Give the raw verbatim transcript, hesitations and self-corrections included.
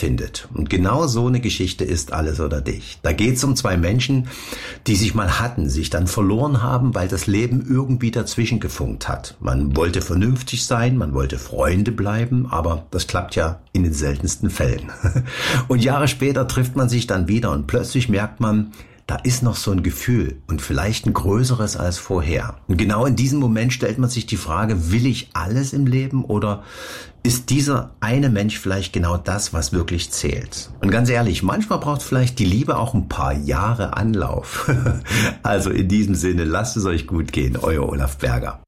findet. Und genau so eine Geschichte ist Alles oder dich. Da geht es um zwei Menschen, die sich mal hatten, sich dann verloren haben, weil das Leben irgendwie dazwischen gefunkt hat. Man wollte vernünftig sein, man wollte Freunde bleiben, aber das klappt ja in den seltensten Fällen. Und Jahre später trifft man sich dann wieder und plötzlich merkt man, da ist noch so ein Gefühl und vielleicht ein größeres als vorher. Und genau in diesem Moment stellt man sich die Frage, will ich alles im Leben oder ist dieser eine Mensch vielleicht genau das, was wirklich zählt? Und ganz ehrlich, manchmal braucht vielleicht die Liebe auch ein paar Jahre Anlauf. Also in diesem Sinne, lasst es euch gut gehen, euer Olaf Berger.